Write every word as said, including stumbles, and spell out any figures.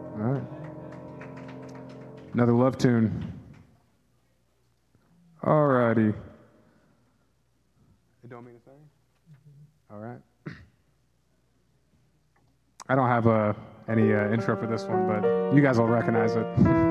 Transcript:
All right. Another love tune. All righty. You don't mean to say? All right. I don't have uh, any uh, intro for this one, but you guys will recognize it.